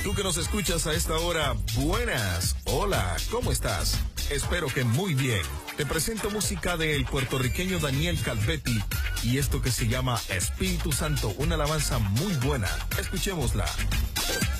Tú que nos escuchas a esta hora, buenas. Hola, ¿cómo estás? Espero que muy bien. Te presento música del puertorriqueño Daniel Calvetti y esto que se llama Espíritu Santo, una alabanza muy buena. Escuchémosla.